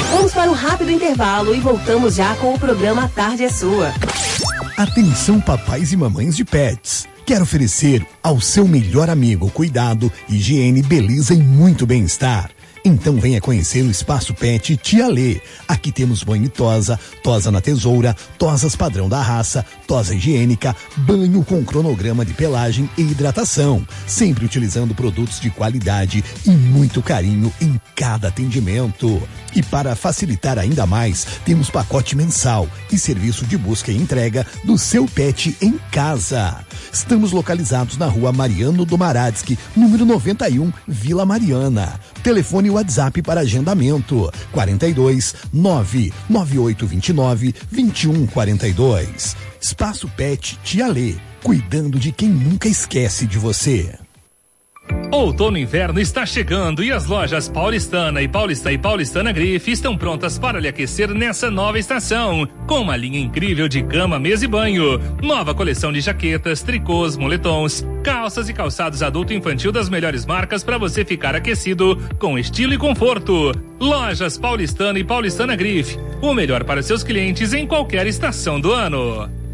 Vamos para um rápido intervalo e voltamos já com o programa A Tarde é Sua. Atenção, papais e mamães de pets. Quer oferecer ao seu melhor amigo cuidado, higiene, beleza e muito bem-estar? Então venha conhecer o Espaço Pet Tia Lê. Aqui temos banho e tosa na tesoura, tosas padrão da raça, tosa higiênica, banho com cronograma de pelagem e hidratação. Sempre utilizando produtos de qualidade e muito carinho em cada atendimento. E para facilitar ainda mais, temos pacote mensal e serviço de busca e entrega do seu pet em casa. Estamos localizados na rua Mariano do Maradsky, número 91, Vila Mariana. Telefone e WhatsApp para agendamento: 42 99829 2142. Espaço Pet Tia Lê, cuidando de quem nunca esquece de você. Outono e inverno está chegando e as lojas Paulistana e Paulistana Grife estão prontas para lhe aquecer nessa nova estação, com uma linha incrível de cama, mesa e banho. Nova coleção de jaquetas, tricôs, moletons, calças e calçados adulto e infantil das melhores marcas para você ficar aquecido com estilo e conforto. Lojas Paulistana e Paulistana Grife, o melhor para seus clientes em qualquer estação do ano.